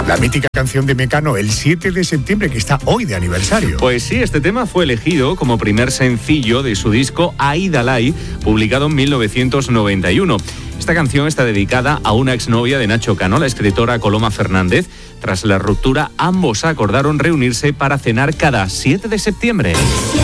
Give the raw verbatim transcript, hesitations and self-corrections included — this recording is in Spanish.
La mítica canción de Mecano, el siete de septiembre, que está hoy de aniversario. Pues sí, este tema fue elegido como primer sencillo de su disco Aidalai, publicado en mil novecientos noventa y uno. Esta canción está dedicada a una exnovia de Nacho Cano, la escritora Coloma Fernández. Tras la ruptura, ambos acordaron reunirse para cenar cada siete de septiembre.